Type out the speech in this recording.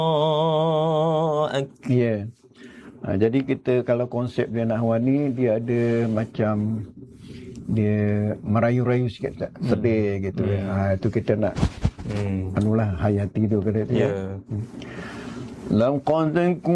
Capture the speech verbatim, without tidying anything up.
Ya. Yeah. Ha, jadi kita kalau konsep dia nahwan ni, dia ada macam dia merayu-rayu sikit tak? Sedih hmm. gitu. Hmm. Ha, itu kita nak hmm. anulah hayati tu kata dia. Ya. Yeah. Lam qantan